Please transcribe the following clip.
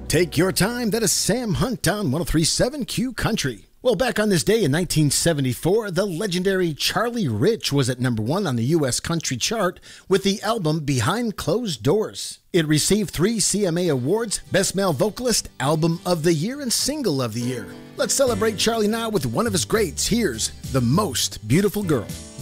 Take your time. That is Sam Hunt on 103.7 Q Country. Well, back on this day in 1974, the legendary Charlie Rich was at number 1 on the U.S. country chart with the album Behind Closed Doors. It received 3 CMA awards, Best Male Vocalist, Album of the Year, and Single of the Year. Let's celebrate Charlie now with one of his greats. Here's The Most Beautiful Girl.